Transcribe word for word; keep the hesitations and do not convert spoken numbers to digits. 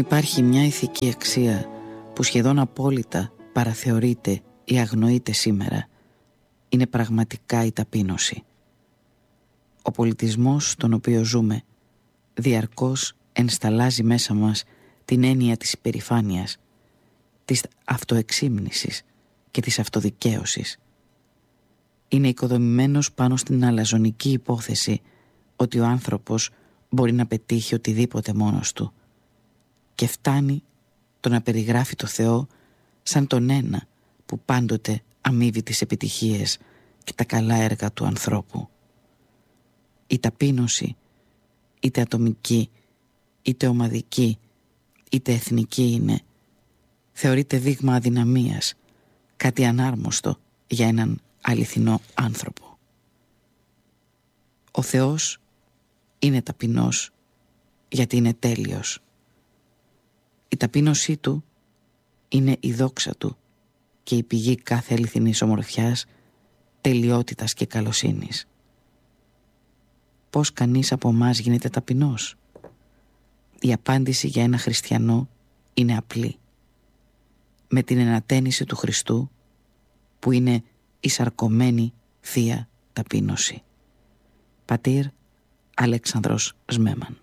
υπάρχει μια ηθική αξία που σχεδόν απόλυτα παραθεωρείται ή αγνοείται σήμερα, είναι πραγματικά η ταπείνωση. Ο πολιτισμός στον οποίο ζούμε διαρκώς ενσταλλάζει μέσα μας την έννοια της υπερηφάνειας, της αυτοεξύμνησης και της αυτοδικαίωσης. Είναι οικοδομημένος πάνω στην αλαζονική υπόθεση ότι ο άνθρωπος μπορεί να πετύχει οτιδήποτε μόνος του και φτάνει το να περιγράφει το Θεό σαν τον ένα που πάντοτε αμείβει τις επιτυχίες και τα καλά έργα του ανθρώπου. Η ταπείνωση, είτε ατομική, είτε ομαδική, είτε εθνική είναι, θεωρείται δείγμα αδυναμίας, κάτι ανάρμοστο για έναν αληθινό άνθρωπο. Ο Θεός είναι ταπεινός γιατί είναι τέλειος. Η ταπείνωσή του είναι η δόξα του και η πηγή κάθε αληθινής ομορφιάς, τελειότητας και καλοσύνης. Πώς κανείς από εμάς γίνεται ταπεινός? Η απάντηση για ένα χριστιανό είναι απλή. Με την ενατένιση του Χριστού, που είναι η σαρκωμένη Θεία Ταπείνωση. Πατήρ Αλέξανδρος Σμέμαν.